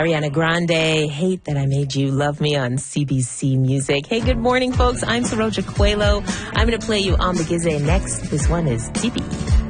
Ariana Grande, Hate That I Made You Love Me on CBC Music. Hey, good morning, folks. I'm Saroja Coelho. I'm going to play you On the Gizze next. This one is TB.